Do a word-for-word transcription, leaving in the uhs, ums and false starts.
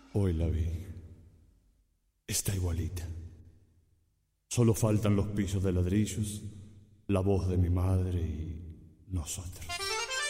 Hoy la vi. Está igualita. Solo faltan los pisos de ladrillos, la voz de mi madre y nosotros.